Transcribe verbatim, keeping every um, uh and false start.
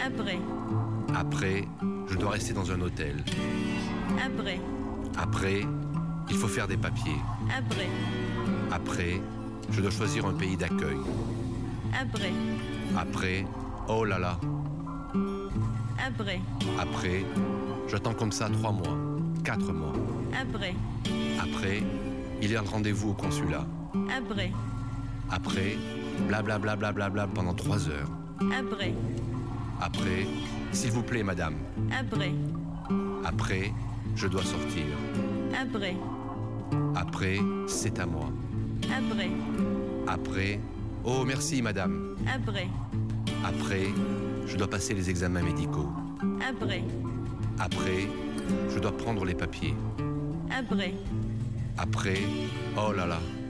Après. Après, je dois rester dans un hôtel. Après. Après, il faut faire des papiers. Après. Après, je dois choisir un pays d'accueil. Après. Après, oh là là. Après. Après, j'attends comme ça trois mois, quatre mois. Après. Après, il y a un rendez-vous au consulat. Après. Après, blablabla bla bla bla bla pendant trois heures. Après. Après, s'il vous plaît, madame. Après. Après, je dois sortir. Après. Après, c'est à moi. Après. Après, oh merci, madame. Après. Après, je dois passer les examens médicaux. Après. Après, je dois prendre les papiers. Après. Après, oh là là.